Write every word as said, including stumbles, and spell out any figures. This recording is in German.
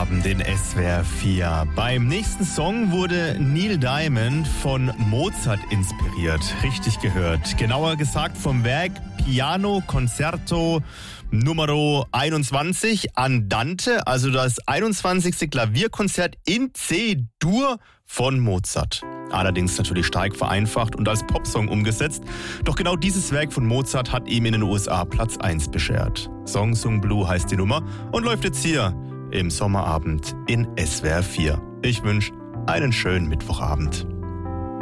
Sommerabend in S W R vier. Beim nächsten Song wurde Neil Diamond von Mozart inspiriert. Richtig gehört. Genauer gesagt vom Werk Piano Concerto Numero einundzwanzig Andante, also das einundzwanzigste Klavierkonzert in C-Dur von Mozart. Allerdings natürlich stark vereinfacht und als Popsong umgesetzt. Doch genau dieses Werk von Mozart hat ihm in den U S A Platz eins beschert. Song Sung Blue heißt die Nummer und läuft jetzt hier im Sommerabend in S W R vier. Ich wünsche einen schönen Mittwochabend.